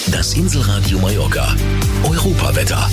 Das Inselradio Mallorca. Europawetter.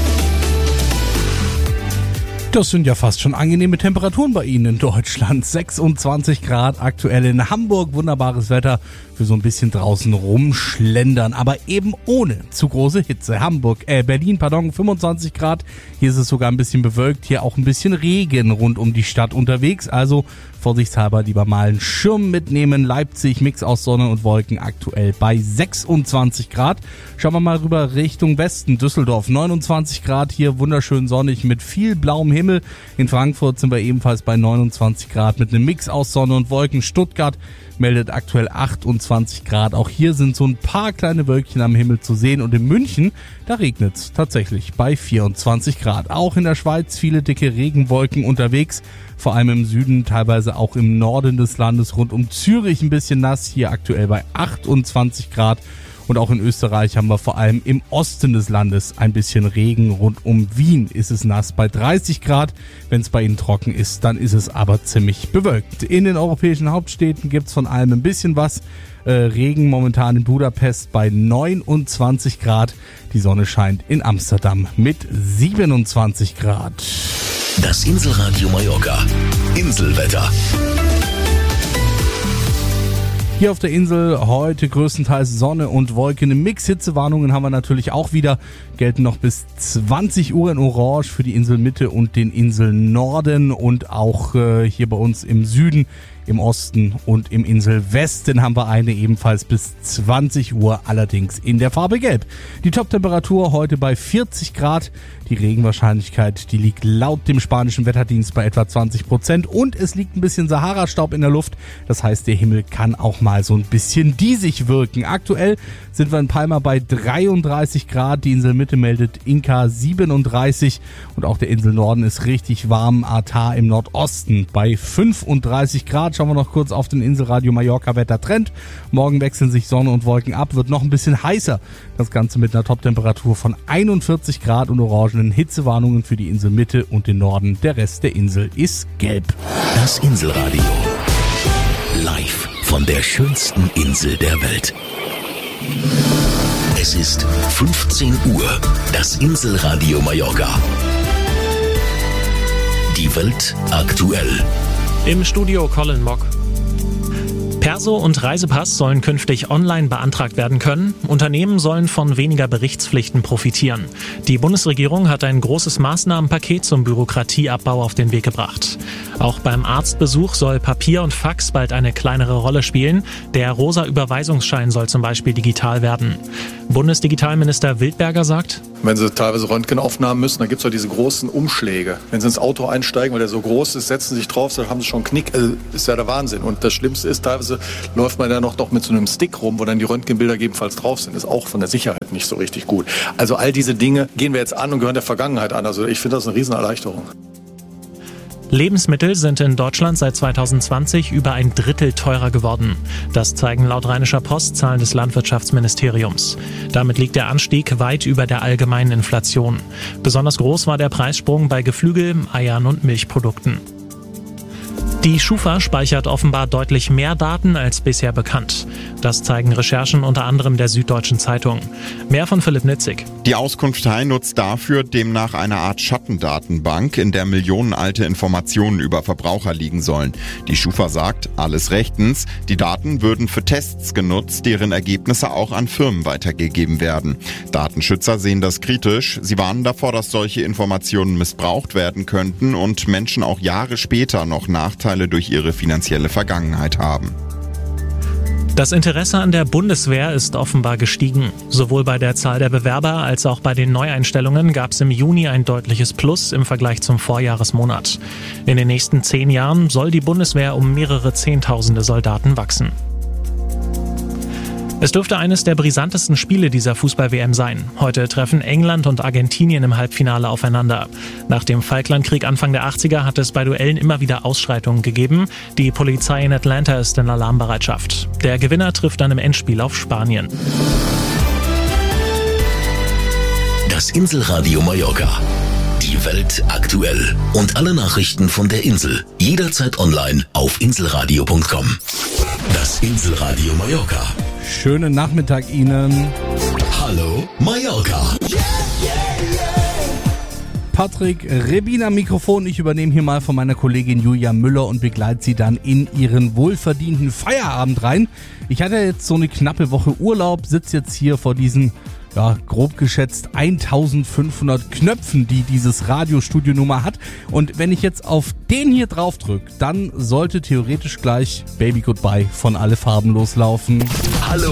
Das sind ja fast schon angenehme Temperaturen bei Ihnen in Deutschland. 26 Grad aktuell in Hamburg. Wunderbares Wetter für so ein bisschen draußen rumschlendern, aber eben ohne zu große Hitze. Berlin, 25 Grad. Hier ist es sogar ein bisschen bewölkt. Hier auch ein bisschen Regen rund um die Stadt unterwegs. Also vorsichtshalber lieber mal einen Schirm mitnehmen. Leipzig, Mix aus Sonne und Wolken, aktuell bei 26 Grad. Schauen wir mal rüber Richtung Westen. Düsseldorf, 29 Grad. Hier wunderschön sonnig mit viel blauem Himmel. In Frankfurt sind wir ebenfalls bei 29 Grad mit einem Mix aus Sonne und Wolken. Stuttgart meldet aktuell 28 Grad. Auch hier sind so ein paar kleine Wölkchen am Himmel zu sehen. Und in München, da regnet es tatsächlich bei 24 Grad. Auch in der Schweiz viele dicke Regenwolken unterwegs. Vor allem im Süden, teilweise auch im Norden des Landes, rund um Zürich ein bisschen nass. Hier aktuell bei 28 Grad. Und auch in Österreich haben wir vor allem im Osten des Landes ein bisschen Regen. Rund um Wien ist es nass bei 30 Grad. Wenn es bei Ihnen trocken ist, dann ist es aber ziemlich bewölkt. In den europäischen Hauptstädten gibt es von allem ein bisschen was. Regen momentan in Budapest bei 29 Grad. Die Sonne scheint in Amsterdam mit 27 Grad. Das Inselradio Mallorca. Inselwetter. Hier auf der Insel heute größtenteils Sonne und Wolken. Im Mix Hitzewarnungen haben wir natürlich auch wieder. Gelten noch bis 20 Uhr in Orange für die Inselmitte und den Inselnorden. Und auch hier bei uns im Süden, im Osten und im Inselwesten haben wir eine ebenfalls bis 20 Uhr, allerdings in der Farbe Gelb. Die Toptemperatur heute bei 40 Grad. Die Regenwahrscheinlichkeit, die liegt laut dem spanischen Wetterdienst bei etwa 20% und es liegt ein bisschen Sahara-Staub in der Luft. Das heißt, der Himmel kann auch mal so ein bisschen diesig wirken. Aktuell sind wir in Palma bei 33 Grad. Die Inselmitte meldet Inka 37 und auch der Inselnorden ist richtig warm. Artar im Nordosten bei 35 Grad. Schauen wir noch kurz auf den Inselradio Mallorca Wettertrend. Morgen wechseln sich Sonne und Wolken ab, wird noch ein bisschen heißer. Das Ganze mit einer Toptemperatur von 41 Grad und orangenen Hitzewarnungen für die Inselmitte und den Norden. Der Rest der Insel ist gelb. Das Inselradio. Live von der schönsten Insel der Welt. Es ist 15 Uhr. Das Inselradio Mallorca. Die Welt aktuell. Im Studio Colin Mock. Perso und Reisepass sollen künftig online beantragt werden können. Unternehmen sollen von weniger Berichtspflichten profitieren. Die Bundesregierung hat ein großes Maßnahmenpaket zum Bürokratieabbau auf den Weg gebracht. Auch beim Arztbesuch soll Papier und Fax bald eine kleinere Rolle spielen. Der rosa Überweisungsschein soll zum Beispiel digital werden. Bundesdigitalminister Wildberger sagt: Wenn Sie teilweise Röntgen aufnahmen müssen, dann gibt es ja diese großen Umschläge. Wenn Sie ins Auto einsteigen, weil der so groß ist, setzen Sie sich drauf, dann haben Sie schon einen Knick. Ist ja der Wahnsinn. Und das Schlimmste ist, teilweise läuft man ja noch mit so einem Stick rum, wo dann die Röntgenbilder gegebenenfalls drauf sind. Ist auch von der Sicherheit nicht so richtig gut. Also all diese Dinge gehen wir jetzt an und gehören der Vergangenheit an. Also ich finde das eine Riesenerleichterung. Lebensmittel sind in Deutschland seit 2020 über ein Drittel teurer geworden. Das zeigen laut Rheinischer Post Zahlen des Landwirtschaftsministeriums. Damit liegt der Anstieg weit über der allgemeinen Inflation. Besonders groß war der Preissprung bei Geflügel, Eiern und Milchprodukten. Die Schufa speichert offenbar deutlich mehr Daten als bisher bekannt. Das zeigen Recherchen unter anderem der Süddeutschen Zeitung. Mehr von Philipp Nitzig. Die Auskunftei nutzt dafür demnach eine Art Schattendatenbank, in der millionenalte Informationen über Verbraucher liegen sollen. Die Schufa sagt, alles rechtens. Die Daten würden für Tests genutzt, deren Ergebnisse auch an Firmen weitergegeben werden. Datenschützer sehen das kritisch. Sie warnen davor, dass solche Informationen missbraucht werden könnten und Menschen auch Jahre später noch Nachteile durch ihre finanzielle Vergangenheit haben. Das Interesse an der Bundeswehr ist offenbar gestiegen. Sowohl bei der Zahl der Bewerber als auch bei den Neueinstellungen gab es im Juni ein deutliches Plus im Vergleich zum Vorjahresmonat. In den nächsten 10 Jahren soll die Bundeswehr um mehrere Zehntausende Soldaten wachsen. Es dürfte eines der brisantesten Spiele dieser Fußball-WM sein. Heute treffen England und Argentinien im Halbfinale aufeinander. Nach dem Falklandkrieg Anfang der 80er hat es bei Duellen immer wieder Ausschreitungen gegeben. Die Polizei in Atlanta ist in Alarmbereitschaft. Der Gewinner trifft dann im Endspiel auf Spanien. Das Inselradio Mallorca. Die Welt aktuell. Und alle Nachrichten von der Insel. Jederzeit online auf inselradio.com. Das Inselradio Mallorca. Schönen Nachmittag Ihnen. Hallo Mallorca. Patrick Rebin am Mikrofon. Ich übernehme hier mal von meiner Kollegin Julia Müller und begleite sie dann in ihren wohlverdienten Feierabend rein. Ich hatte jetzt so eine knappe Woche Urlaub, sitze jetzt hier vor diesen, grob geschätzt 1500 Knöpfen, die dieses Radiostudio-Nummer hat. Und wenn ich jetzt auf den hier drauf drücke, dann sollte theoretisch gleich Baby Goodbye von Alle Farben loslaufen. Hallo